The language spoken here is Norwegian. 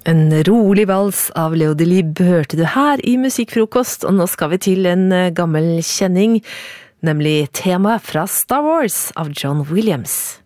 En rolig vals av Leo Delibes hørte du her i Musikkfrokost, og nå skal vi til en gammel kjenning, nemlig temaet fra Star Wars av John Williams.